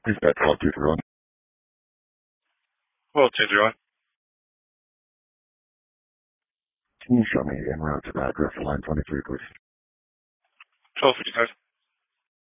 Is that 1223 on? Well, 2-0. Can you show me en route to the address line 23, please? 1255.